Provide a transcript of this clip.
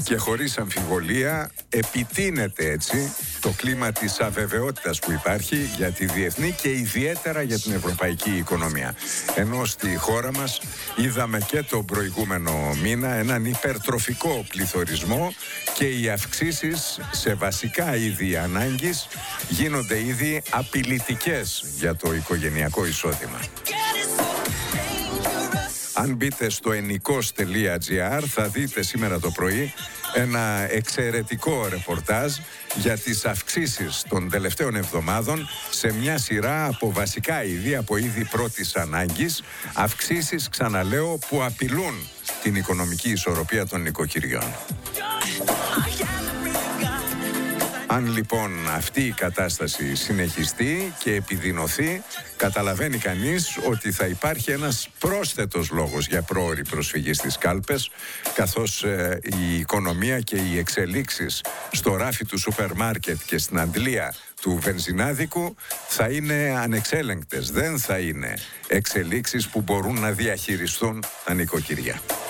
Και χωρίς αμφιβολία επιτείνεται έτσι το κλίμα της αβεβαιότητας που υπάρχει για τη διεθνή και ιδιαίτερα για την ευρωπαϊκή οικονομία. Ενώ στη χώρα μας είδαμε και τον προηγούμενο μήνα έναν υπερτροφικό πληθωρισμό και οι αυξήσεις σε βασικά είδη ανάγκης γίνονται ήδη απειλητικές για το οικογενειακό εισόδημα. Αν μπείτε στο ennikos.gr θα δείτε σήμερα το πρωί ένα εξαιρετικό ρεπορτάζ για τις αυξήσεις των τελευταίων εβδομάδων σε μια σειρά από βασικά είδη, από είδη πρώτης ανάγκης. Αυξήσεις, ξαναλέω, που απειλούν την οικονομική ισορροπία των νοικοκυριών. Αν λοιπόν αυτή η κατάσταση συνεχιστεί και επιδεινωθεί, καταλαβαίνει κανείς ότι θα υπάρχει ένας πρόσθετος λόγος για πρόωρη προσφυγή στις κάλπες, καθώς η οικονομία και οι εξελίξεις στο ράφι του σούπερ μάρκετ και στην αντλία του βενζινάδικου θα είναι ανεξέλεγκτες. Δεν θα είναι εξελίξεις που μπορούν να διαχειριστούν τα νοικοκυριά.